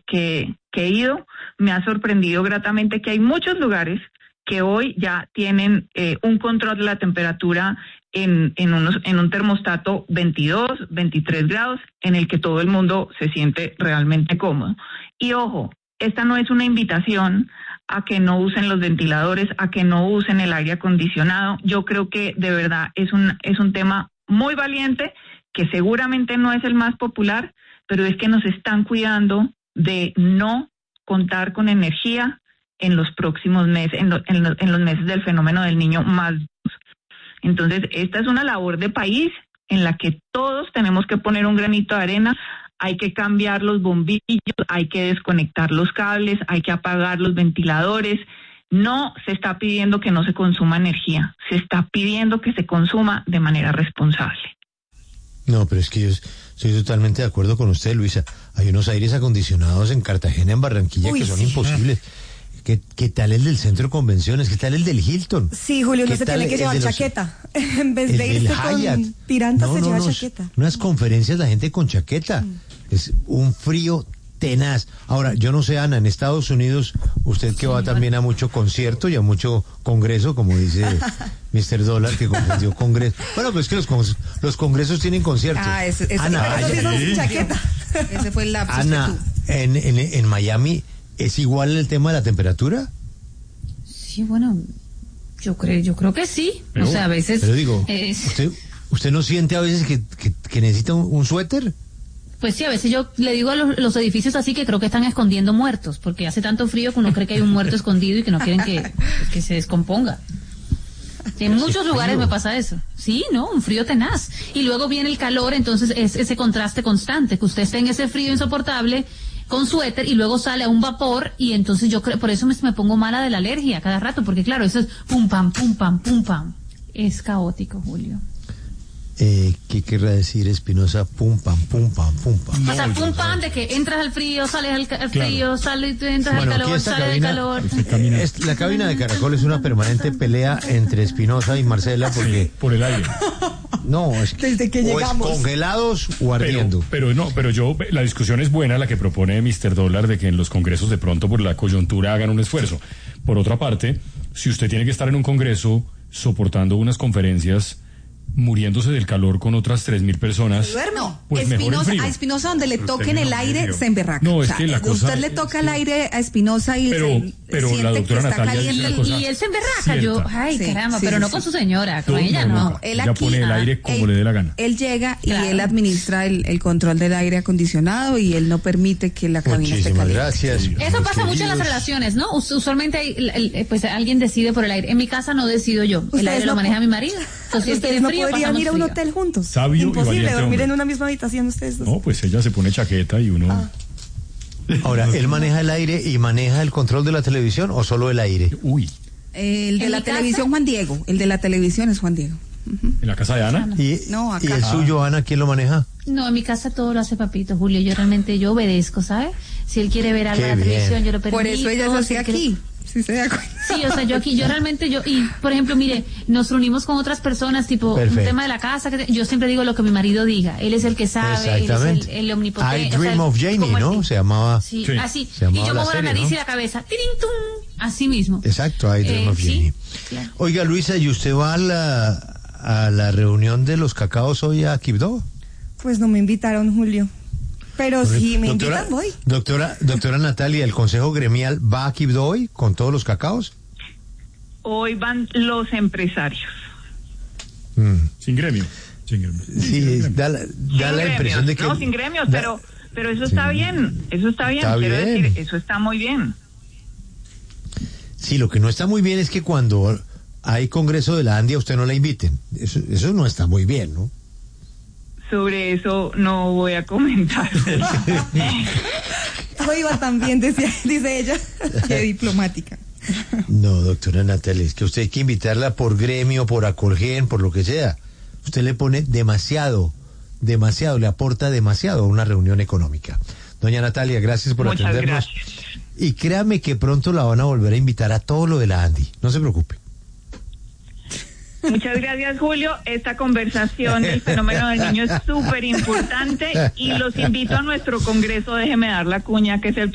he ido, me ha sorprendido gratamente que hay muchos lugares que hoy ya tienen un control de la temperatura en un termostato 22, 23 grados, en el que todo el mundo se siente realmente cómodo. Y ojo, esta no es una invitación a que no usen los ventiladores, a que no usen el aire acondicionado. Yo creo que de verdad es un tema muy valiente, que seguramente no es el más popular, pero es que nos están cuidando de no contar con energía en los próximos meses, en los meses del fenómeno del Niño más. Entonces, esta es una labor de país en la que todos tenemos que poner un granito de arena. Hay que cambiar los bombillos, hay que desconectar los cables, hay que apagar los ventiladores. No se está pidiendo que no se consuma energía, se está pidiendo que se consuma de manera responsable. No, pero es que yo estoy totalmente de acuerdo con usted, Luisa. Hay unos aires acondicionados en Cartagena, en Barranquilla, que son imposibles. ¿Qué tal el del centro de convenciones? ¿Qué tal el del Hilton? Sí, Julio, no se tiene que llevar chaqueta. En vez de irse con tirantas, se lleva chaqueta. Unas conferencias, la gente con chaqueta. Es un frío tenaz. Ahora, yo no sé, Ana, en Estados Unidos, usted que va también a mucho concierto y a mucho congreso, como dice Mr. Dólar, que confundió congreso. Bueno, pues que los congresos tienen conciertos. Ana, eso sí son sin chaqueta. Ese fue el lapsus. Ana, en Miami, ¿es igual el tema de la temperatura? Sí, bueno, yo creo que sí. Pero, o sea, a veces... Pero digo, ¿usted no siente a veces que necesita un suéter? Pues sí, a veces yo le digo a los edificios así que creo que están escondiendo muertos, porque hace tanto frío que uno cree que hay un muerto escondido y que no quieren que se descomponga. En muchos lugares me pasa eso. Sí, ¿no? Un frío tenaz. Y luego viene el calor, entonces es ese contraste constante, que usted esté en ese frío insoportable con suéter y luego sale a un vapor, y entonces yo creo, por eso me pongo mala de la alergia cada rato, porque claro, eso es pum pam, pum pam, pum pam. Es caótico, Julio. ¿Qué querrá decir Espinosa? Pum pam, pum pam, pum pam. No, o sea, pum pam, de que entras al frío, sales al frío, entras al calor, sales del calor. La cabina de Caracol es una permanente pelea entre Espinosa y Marcela, porque por el aire. No, es que desde que llegamos, o es congelados o ardiendo. Pero la discusión es buena, la que propone Mr. Dólar, de que en los congresos de pronto por la coyuntura hagan un esfuerzo. Por otra parte, si usted tiene que estar en un congreso soportando unas conferencias, muriéndose del calor con otras 3,000 personas. No, pues mejor en frío. A Espinosa donde le toquen el aire se emberraca. No, es que la cosa... Usted le toca el aire a Espinosa y pero la doctora Natalia dice una cosa y él se emberraca, cierta. Caramba, pero no con su señora, con ella no. Él aquí pone el aire como le dé la gana. Él llega y él administra el control del aire acondicionado y él no permite que la cabina esté caliente. Gracias. Eso pasa mucho en las relaciones, ¿no? Usualmente pues alguien decide por el aire. En mi casa no decido yo, el aire lo maneja mi marido. Entonces, ustedes no podrían ir a un hotel juntos. Sabio imposible y valiente dormir hombre. En una misma habitación ustedes dos. No, pues ella se pone chaqueta y uno... Ahora, ¿él maneja el aire y maneja el control de la televisión o solo el aire? Uy. El de la televisión, Juan Diego. El de la televisión es Juan Diego. ¿En la casa de Ana? ¿Y el suyo, Ana, quién lo maneja? No, en mi casa todo lo hace papito, Julio. Yo realmente obedezco, ¿sabes? Si él quiere ver algo en la televisión, yo lo permito. Por eso ella se hace aquí. Sí, se da cuenta. Sí, o sea, y por ejemplo, mire, nos reunimos con otras personas, tipo, Perfecto. un tema de la casa, yo siempre digo lo que mi marido diga, él es el que sabe, él es el omnipotente. I Dream of Jamie, ¿no? Se llamaba. Sí, sí. así, se llamaba y yo muevo la serie, nariz ¿no? y la cabeza, tirin, tum, así mismo. Exacto, I Dream of Jamie. Claro. Oiga, Luisa, ¿y usted va a la reunión de los cacaos hoy a Quibdó? Pues no me invitaron, Julio. Pero si me invitan, voy. Doctora Natalia, ¿el Consejo Gremial va a Quibdó hoy con todos los cacaos? Hoy van los empresarios. Sin gremio. Sí, da la impresión de que... No, sin gremios, pero eso está bien, decir, eso está muy bien. Sí, lo que no está muy bien es que cuando hay Congreso de la Andia usted no la inviten. Eso no está muy bien, ¿no? Sobre eso no voy a comentar. Hoy va también, dice ella. Qué diplomática. No, doctora Natalia, es que usted hay que invitarla por gremio, por Acolgen, por lo que sea. Usted le pone demasiado, le aporta demasiado a una reunión económica. Doña Natalia, gracias por atendernos. Gracias. Y créame que pronto la van a volver a invitar a todo lo de la Andi. No se preocupe. Muchas gracias, Julio. Esta conversación del fenómeno del niño es súper importante y los invito a nuestro congreso, déjeme dar la cuña, que es el